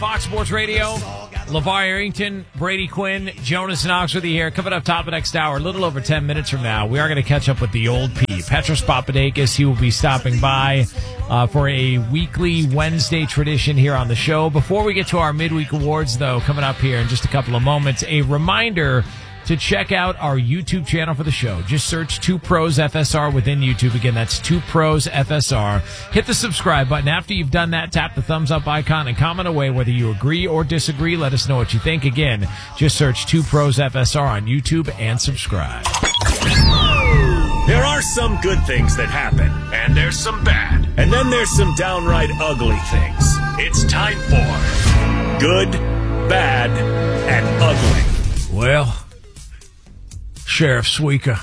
Fox Sports Radio, LeVar Arrington, Brady Quinn, Jonas Knox with you here. Coming up top of next hour, a little over 10 minutes from now, we are going to catch up with the old P, Petros Papadakis. He will be stopping by for a weekly Wednesday tradition here on the show. Before we get to our midweek awards, though, coming up here in just a couple of moments, a reminder to check out our YouTube channel for the show. Just search 2 Pros FSR within YouTube. Again, that's 2 Pros FSR. Hit the subscribe button. After you've done that, tap the thumbs up icon and comment away whether you agree or disagree. Let us know what you think. Again, just search 2 Pros FSR on YouTube and subscribe. There are some good things that happen, and there's some bad. And then there's some downright ugly things. It's time for Good, Bad, and Ugly. Well, Sheriff Suika,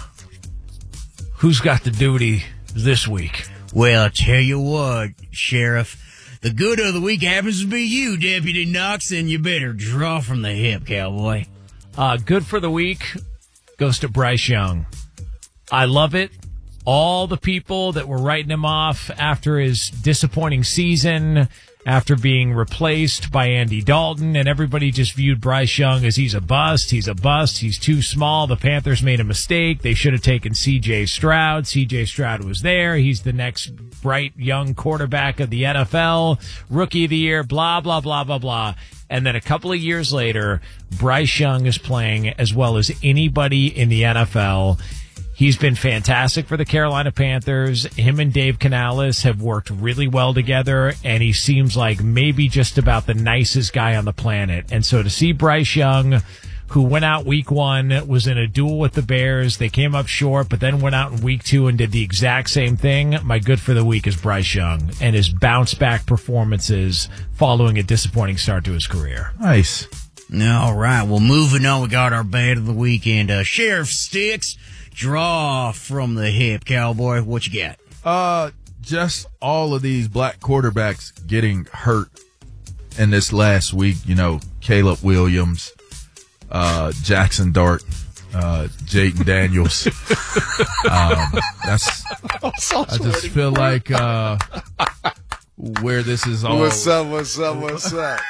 who's got the duty this week? Well, I tell you what, Sheriff, the good of the week happens to be you, Deputy Knox, and you better draw from the hip, cowboy. Good for the week goes to Bryce Young. I love it. All the people that were writing him off after his disappointing season, after being replaced by Andy Dalton, and everybody just viewed Bryce Young as he's a bust, he's too small, the Panthers made a mistake, they should have taken C.J. Stroud. C.J. Stroud was there, he's the next bright young quarterback of the NFL, rookie of the year, blah, blah, blah, blah, blah. And then a couple of years later, Bryce Young is playing as well as anybody in the NFL. He's been fantastic for the Carolina Panthers. Him and Dave Canales have worked really well together, and he seems like maybe just about the nicest guy on the planet. And so to see Bryce Young, who went out week 1, was in a duel with the Bears. They came up short, but then went out in week 2 and did the exact same thing. My good for the week is Bryce Young and his bounce-back performances following a disappointing start to his career. Nice. All right, well, moving on, we got our bad of the weekend. Sheriff Sticks, draw from the hip, cowboy. What you got? Just all of these black quarterbacks getting hurt in this last week. You know, Caleb Williams, Jackson Dart, Jaden Daniels. I just feel like where this is all. What's up?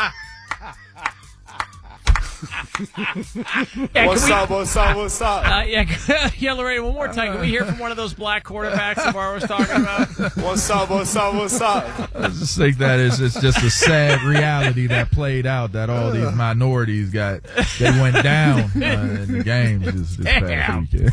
What's up? Yeah, Lorraine, one more time. Can we hear from one of those black quarterbacks that Bar was talking about? What's up? I just think that it's just a sad reality that played out, that all these minorities they went down in the games this past weekend.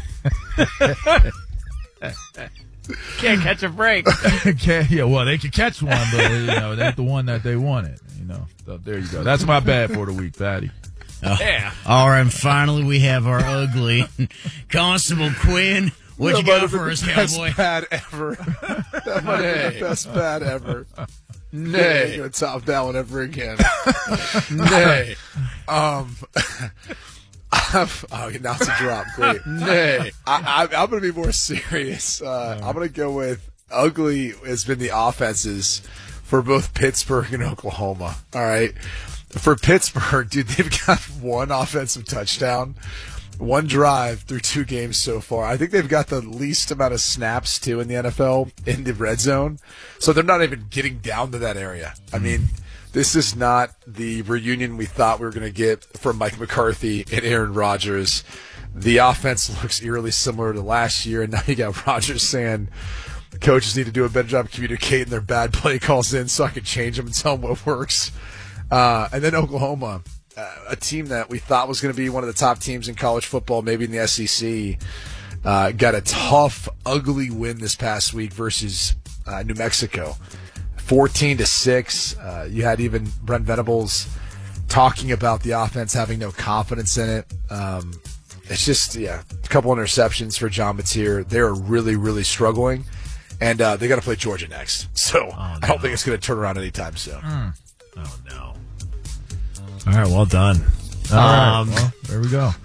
Can't catch a break. Well, they could catch one, but they ain't the one that they wanted. So there you go. That's my bad for the week, Patty. Yeah. All right, and finally we have our ugly. Constable Quinn, what you got for us, cowboy? Best bad ever. That might have been the best bad ever. Nay. I'm going to top that one ever again. Nay. Now it's a drop. Great. Nay. I'm going to be more serious. I'm going to go with ugly has been the offenses for both Pittsburgh and Oklahoma. All right. For Pittsburgh, dude, they've got one offensive touchdown, one drive through 2 games so far. I think they've got the least amount of snaps, too, in the NFL in the red zone. So they're not even getting down to that area. I mean, this is not the reunion we thought we were going to get from Mike McCarthy and Aaron Rodgers. The offense looks eerily similar to last year, and now you got Rodgers saying the coaches need to do a better job communicating their bad play calls in so I can change them and tell them what works. And then Oklahoma, a team that we thought was going to be one of the top teams in college football, maybe in the SEC, got a tough, ugly win this past week versus New Mexico, 14-6. You had even Brent Venables talking about the offense having no confidence in it. It's just, a couple interceptions for John Mateer. They're really, really struggling, and they got to play Georgia next. So I don't think it's going to turn around anytime soon. Oh, no. All right, well done. All right, well, there we go.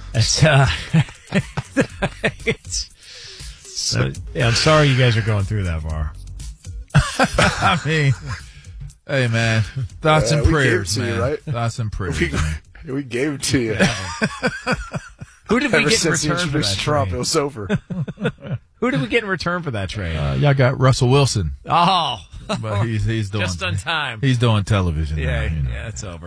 I'm sorry you guys are going through that, Bar. I mean, hey, man, thoughts and prayers, man. You, right? Thoughts and prayers. We gave it to you. Who did we Ever get in since he return for introduced that Trump, trade? it was over. Who did we get in return for that trade? Y'all got Russell Wilson, Oh, but he's doing just on time. He's doing television. Yeah, now, yeah, it's over.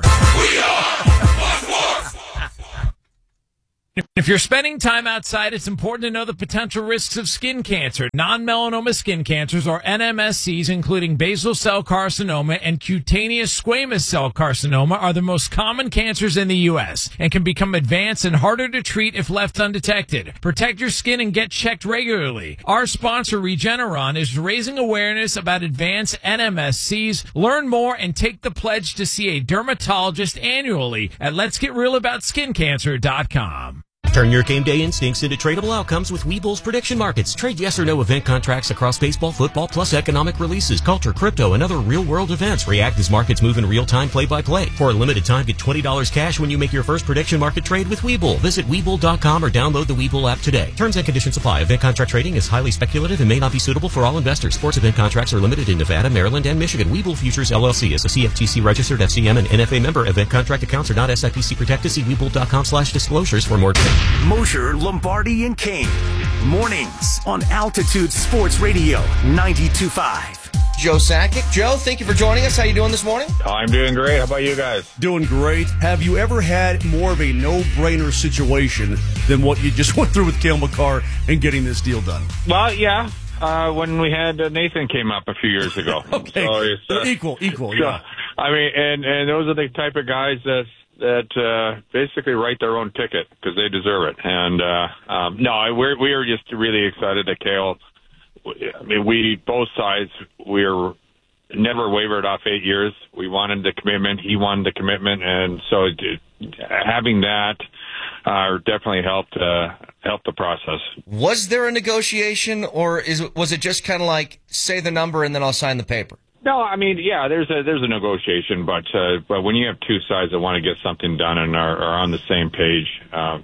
If you're spending time outside, it's important to know the potential risks of skin cancer. Non-melanoma skin cancers, or NMSCs, including basal cell carcinoma and cutaneous squamous cell carcinoma, are the most common cancers in the U.S. and can become advanced and harder to treat if left undetected. Protect your skin and get checked regularly. Our sponsor, Regeneron, is raising awareness about advanced NMSCs. Learn more and take the pledge to see a dermatologist annually at letsgetrealaboutSkinCancer.com. Turn your game day instincts into tradable outcomes with Webull's prediction markets. Trade yes or no event contracts across baseball, football, plus economic releases, culture, crypto, and other real-world events. React as markets move in real time, play-by-play. For a limited time, get $20 cash when you make your first prediction market trade with Webull. Visit Webull.com or download the Webull app today. Terms and conditions apply. Event contract trading is highly speculative and may not be suitable for all investors. Sports event contracts are limited in Nevada, Maryland, and Michigan. Webull Futures LLC is a CFTC-registered FCM and NFA member. Event contract accounts are not SIPC protected. See Webull.com/disclosures for more details. Mosher, Lombardi, and Kane. Mornings on Altitude Sports Radio 92.5. Joe Sakic. Joe, thank you for joining us. How you doing this morning? I'm doing great. How about you guys? Doing great. Have you ever had more of a no-brainer situation than what you just went through with Cale Makar and getting this deal done? Well, yeah. When we had Nathan came up a few years ago. Okay. So it's, equal, so, yeah. I mean, and those are the type of guys that basically write their own ticket because they deserve it. And no, we are just really excited that Cale. I mean, we both sides we're never wavered off 8 years. We wanted the commitment. He wanted the commitment, and so having that definitely helped the process. Was there a negotiation, or was it just kind of like say the number and then I'll sign the paper? No, I mean, yeah, there's a negotiation, but when you have two sides that want to get something done and are on the same page,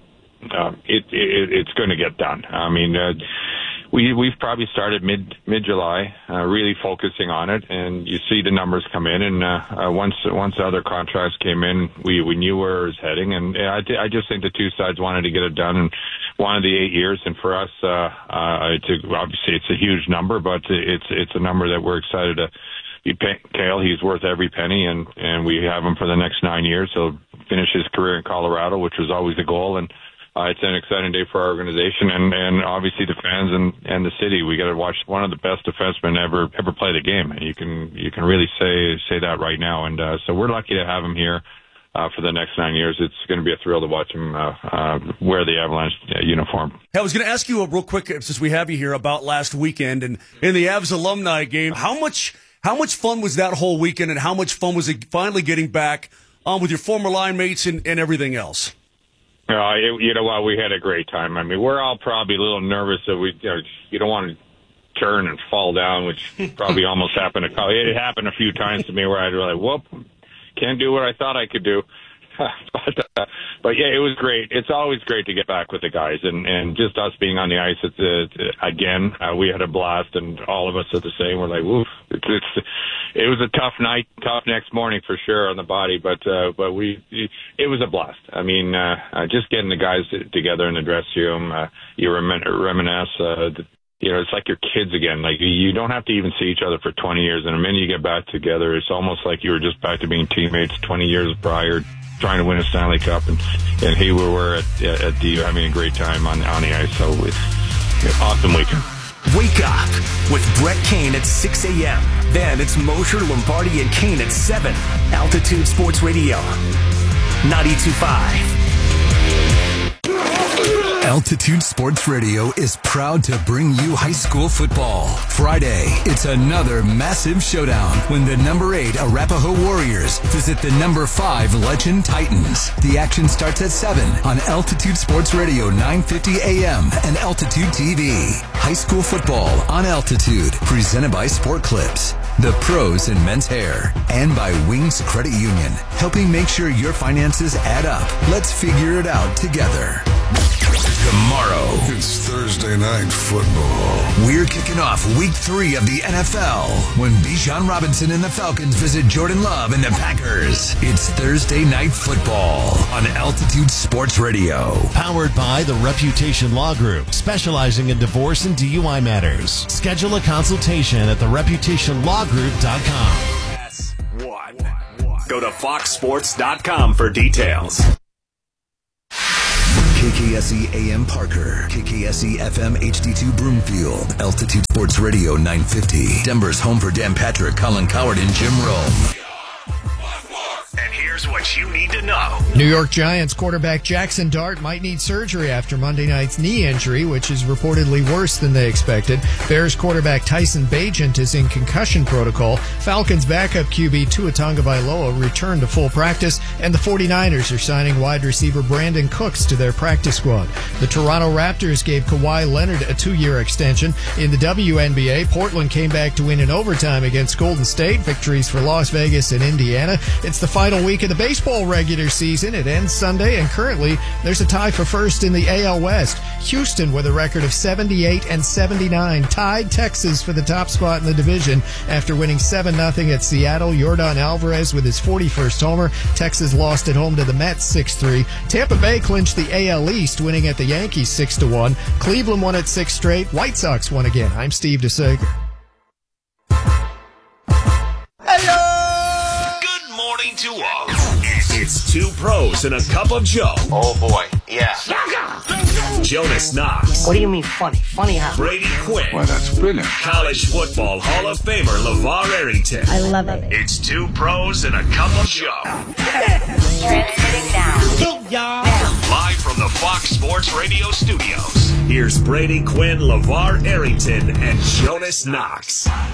it's going to get done. I mean, we've probably started mid-July, really focusing on it, and you see the numbers come in, and once the other contracts came in, we knew where it was heading, and I just think the two sides wanted to get it done and wanted the 8 years, and for us, obviously it's a huge number, but it's a number that we're excited to. Cale, he's worth every penny, and we have him for the next 9 years. He'll finish his career in Colorado, which was always the goal, and it's an exciting day for our organization and obviously the fans and the city. We got to watch one of the best defensemen ever play the game, and you can really say that right now. And so we're lucky to have him here for the next 9 years. It's going to be a thrill to watch him wear the Avalanche uniform. Hey, I was going to ask you real quick, since we have you here, about last weekend and in the Avs alumni game. How much fun was that whole weekend, and how much fun was it finally getting back with your former line mates and everything else? You know what? We had a great time. I mean, we're all probably a little nervous that you don't want to turn and fall down, which probably almost happened. It happened a few times to me where I'd really, whoop, can't do what I thought I could do. But yeah, it was great. It's always great to get back with the guys, and just us being on the ice. Again, we had a blast, and all of us are the same. We're like, woof. It was a tough night, tough next morning for sure on the body, but it was a blast. I mean, just getting the guys together in the dressing room, you reminisce. It's like your kids again. Like, you don't have to even see each other for 20 years, and the minute you get back together, it's almost like you were just back to being teammates 20 years prior, trying to win a Stanley Cup, and here we were at the having a great time on the ice. So it's awesome weekend. Wake up with Brett Kane at 6 a.m. Then it's Mosher, Lombardi, and Kane at 7. Altitude Sports Radio 92.5. Altitude Sports Radio is proud to bring you high school football. Friday, it's another massive showdown when the number 8 Arapahoe Warriors visit the number 5 Legend Titans. The action starts at 7 on Altitude Sports Radio 950 AM and Altitude TV. High school football on Altitude, presented by Sport Clips, the pros in men's hair, and by Wings Credit Union, helping make sure your finances add up. Let's figure it out together. tomorrow. It's Thursday Night Football. We're kicking off week 3 of the NFL when Bijan Robinson and the Falcons visit Jordan Love and the Packers. It's Thursday Night Football on Altitude Sports Radio. Powered by the Reputation Law Group, specializing in divorce and DUI matters. Schedule a consultation at thereputationlawgroup.com. That's one. Go to foxsports.com for details. KKSE AM Parker, KKSE FM HD2 Broomfield, Altitude Sports Radio 950. Denver's home for Dan Patrick, Colin Coward, and Jim Rome. And here's what you need to know. New York Giants quarterback Jackson Dart might need surgery after Monday night's knee injury, which is reportedly worse than they expected. Bears quarterback Tyson Bagent is in concussion protocol. Falcons backup QB Tua Tagovailoa returned to full practice, and the 49ers are signing wide receiver Brandon Cooks to their practice squad. The Toronto Raptors gave Kawhi Leonard a 2-year extension. In the WNBA, Portland came back to win in overtime against Golden State. Victories for Las Vegas and Indiana. It's the final week of the baseball regular season. It ends Sunday, and currently there's a tie for first in the AL West. Houston, with a record of 78-79, tied Texas for the top spot in the division after winning 7-0 at Seattle. Yordan Alvarez with his 41st homer. Texas lost at home to the Mets 6-3. Tampa Bay clinched the AL East, winning at the Yankees 6-1. Cleveland won at 6 straight. White Sox won again. I'm Steve DeSager. To all. It's 2 pros and a cup of Joe. Oh boy, yeah. Jonas Knox. What do you mean funny? Funny how? Brady Quinn. Well, that's brilliant. College football Hall of Famer LeVar Arrington. I love it. It's 2 pros and a cup of Joe. Transmitting now. Live from the Fox Sports Radio studios. Here's Brady Quinn, LeVar Arrington, and Jonas Knox.